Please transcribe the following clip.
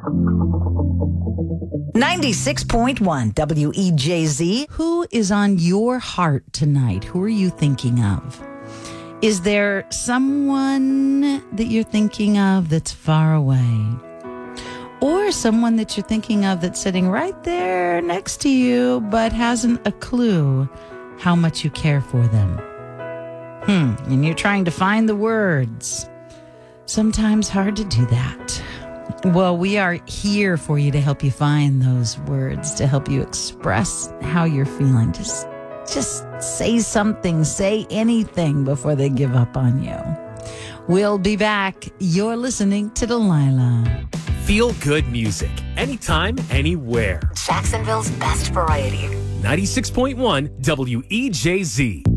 96.1 WEJZ. Who is on your heart tonight? Who are you thinking of? Is there someone that you're thinking of that's far away? Or someone that you're thinking of that's sitting right there next to you but hasn't a clue how much you care for them? And you're trying to find the words. Sometimes hard to do that. Well, we are here for you to help you find those words, to help you express how you're feeling. Just say something, say anything before they give up on you. We'll be back. You're listening to Delilah. Feel good music, anytime, anywhere. Jacksonville's best variety. 96.1 WEJZ.